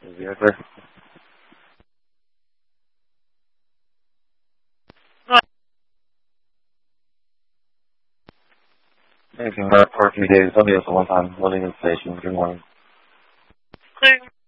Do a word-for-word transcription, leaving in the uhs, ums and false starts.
Zero, sir. Thank you for a few days. Somebody else at one time. Loading in station. Good morning. Clear.